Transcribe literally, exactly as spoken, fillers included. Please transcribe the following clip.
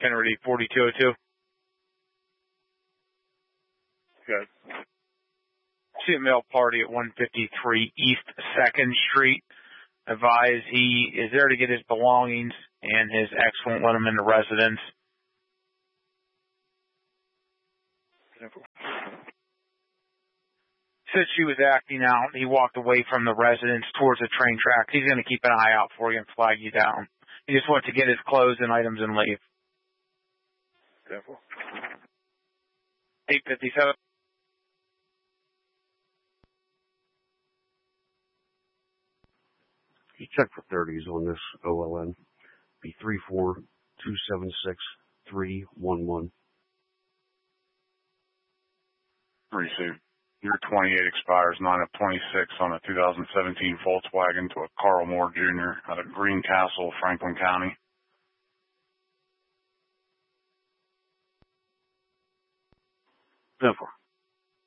Kennedy forty-two oh two. Good. See a male party at one fifty-three East second Street. Advise he is there to get his belongings, and his ex won't let him in the residence. Said she was acting out. He walked away from the residence towards the train tracks. He's going to keep an eye out for you and flag you down. He just wants to get his clothes and items and leave. Careful. eight fifty-seven. You check for thirties on this O L N. Be three four two seven six three one one. Receive. Year twenty-eight expires nine of twenty-six on a two thousand seventeen Volkswagen to a Carl Moore Junior out of Greencastle, Franklin County. Therefore.